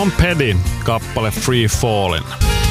Tom Petty, kappale Free Fallin'.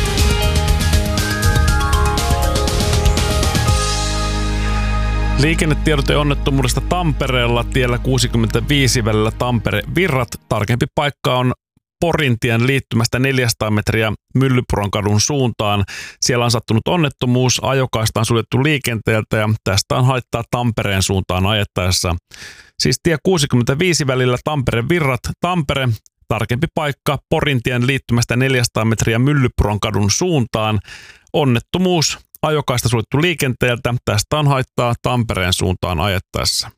Liikennetiedote onnettomuudesta Tampereella tiellä 65 välillä Tampere-Virrat. Tarkempi paikka on Porintien liittymästä 400 metriä Myllypuron kadun suuntaan. Siellä on sattunut onnettomuus, ajokaista on suljettu liikenteeltä ja tästä on haittaa Tampereen suuntaan ajettaessa. Siis tie 65 välillä Tampere-Virrat, Tampere. Tarkempi paikka Porintien liittymästä 400 metriä Myllypuron kadun suuntaan. Onnettomuus, ajokaista suljettu liikenteeltä. Tästä on haittaa Tampereen suuntaan ajettaessa.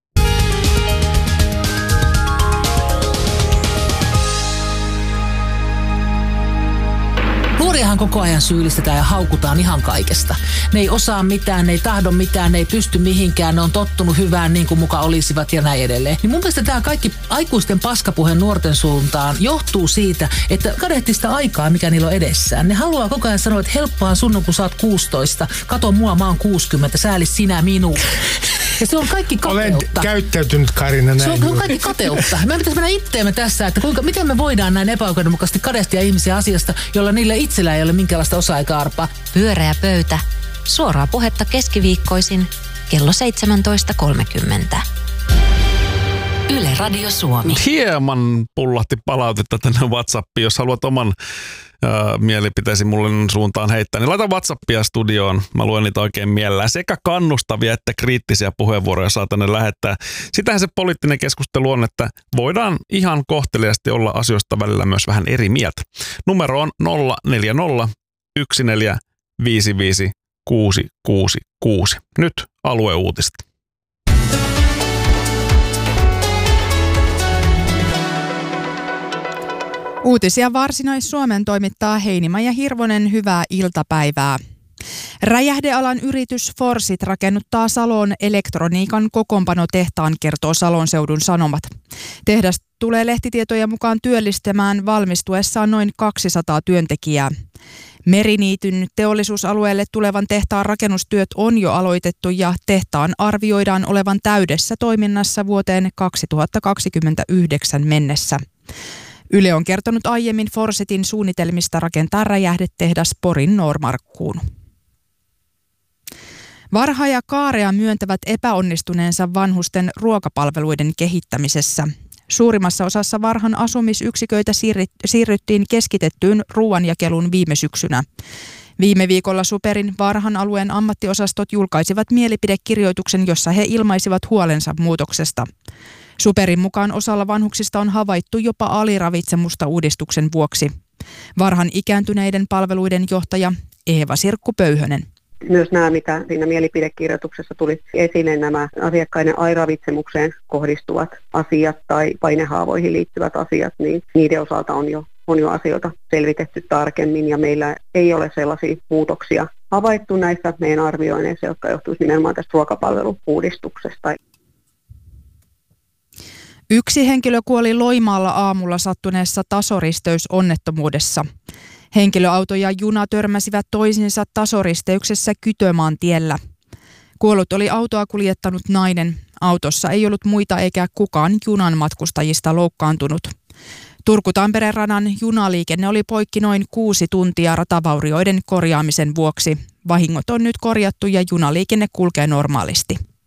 Nuoriahan koko ajan syyllistetään ja haukutaan ihan kaikesta. Ne ei osaa mitään, ne ei tahdo mitään, ne ei pysty mihinkään, ne on tottunut hyvään niin kuin muka olisivat ja näin edelleen. Niin mun mielestä tämä kaikki aikuisten paskapuhe nuorten suuntaan johtuu siitä, että kadehtii sitä aikaa, mikä niillä on edessään. Ne haluaa koko ajan sanoa, että helppoa sun, kun sä oot 16, kato mua, mä oon 60, sääli sinä minua. Ja se on kaikki kateutta. Olen käyttäytynyt, Karina, näin. Se on kaikki kateutta. Meidän pitäisi mennä itteemme tässä, että miten me voidaan näin epäoikeudenmukaisesti kadehtia ihmisiä asiasta, jolla niillä itsellä ei ole minkäänlaista osaa eikä arpaa. Pyöreä pöytä. Suoraa puhetta keskiviikkoisin kello 17.30. Yle Radio Suomi. Hieman pullahti palautetta tänne WhatsAppiin. Jos haluat oman mielipiteesi mulle suuntaan heittää, niin laita WhatsAppia studioon. Mä luen niitä oikein mielellään. Sekä kannustavia että kriittisiä puheenvuoroja saa tänne lähettää. Sitähän se poliittinen keskustelu on, että voidaan ihan kohteliaasti olla asioista välillä myös vähän eri mieltä. Numero on 040 1455 666. Nyt alueuutiset. Uutisia Varsinais-Suomen toimittaa Heinimaa Hirvonen, hyvää iltapäivää. Räjähdealan yritys Forsit rakennuttaa Saloon elektroniikan kokoonpanotehtaan, kertoo Salon seudun Sanomat. Tehdas tulee lehtitietojen mukaan työllistämään valmistuessaan noin 200 työntekijää. Meriniityn teollisuusalueelle tulevan tehtaan rakennustyöt on jo aloitettu ja tehtaan arvioidaan olevan täydessä toiminnassa vuoteen 2029 mennessä. Yle on kertonut aiemmin Forsitin suunnitelmista rakentaa räjähdetehdas Porin Noormarkkuun. Varha ja Kaarea myöntävät epäonnistuneensa vanhusten ruokapalveluiden kehittämisessä. Suurimmassa osassa Varhan asumisyksiköitä siirryttiin keskitettyyn ruoanjakeluun viime syksynä. Viime viikolla Superin Varhan alueen ammattiosastot julkaisivat mielipidekirjoituksen, jossa he ilmaisivat huolensa muutoksesta. Superin mukaan osalla vanhuksista on havaittu jopa aliravitsemusta uudistuksen vuoksi. Varhan ikääntyneiden palveluiden johtaja Eeva Sirkku Pöyhönen. Myös nämä, mitä siinä mielipidekirjoituksessa tuli esille, nämä asiakkaiden aliravitsemukseen kohdistuvat asiat tai painehaavoihin liittyvät asiat, niin niiden osalta on jo asioita selvitetty tarkemmin ja meillä ei ole sellaisia muutoksia havaittu näissä meidän arvioinneissa, jotka johtuisivat nimenomaan tästä ruokapalvelu-uudistuksesta. Yksi henkilö kuoli Loimaalla aamulla sattuneessa tasoristeysonnettomuudessa. Henkilöauto ja juna törmäsivät toisiinsa tasoristeyksessä Kytömaan tiellä. Kuollut oli autoa kuljettanut nainen. Autossa ei ollut muita eikä kukaan junan matkustajista loukkaantunut. Turku-Tampereen radan junaliikenne oli poikki noin 6 tuntia ratavaurioiden korjaamisen vuoksi. Vahingot on nyt korjattu ja junaliikenne kulkee normaalisti.